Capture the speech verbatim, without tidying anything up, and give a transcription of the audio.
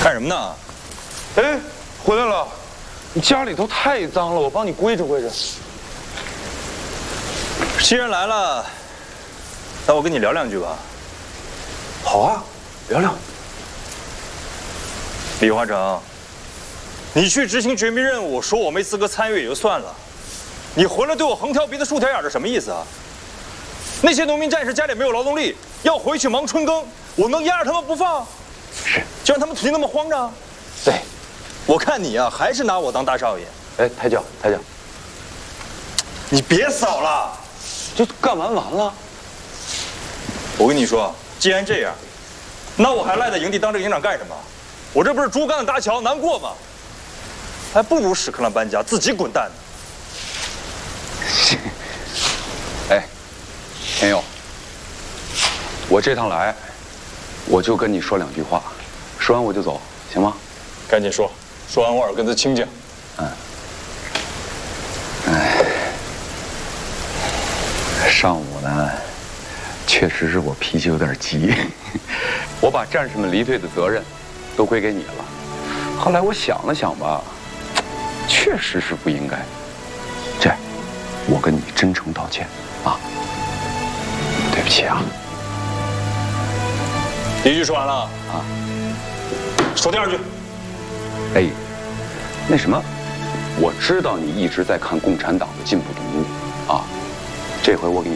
看什么呢？ 哎，回来了。你家里头太脏了，我帮你归置归置。 既然来了，那我跟你聊两句吧。 好啊，聊聊。 李华成，你去执行绝密任务，说我没资格参与也就算了，你回来对我横挑鼻子竖挑眼的，什么意思啊？那些农民战士家里没有劳动力，要回去忙春耕，我能压着他们不放？ 是， 就让他们土地那么荒着？ 对， 我看你啊，还是拿我当大少爷。 哎，抬脚，抬脚。 你别扫了， 这干完完了。 我跟你说，既然这样，那我还赖在营地当这个营长干什么？我这不是竹竿子搭桥，难过吗？还不如屎壳郎搬家，自己滚蛋呢。 哎，田佑，我这趟来，我就跟你说两句话，说完我就走，行吗？ 赶紧说，说完我耳根子清净。 嗯。哎，上午呢，确实是我脾气有点急，我把战士们离队的责任都归给你了。后来我想了想吧，确实是不应该。这样，我跟你真诚道歉啊，对不起啊。 第一句说完了啊，说第二句。 哎，那什么，我知道你一直在看共产党的进步动物啊，这回我给你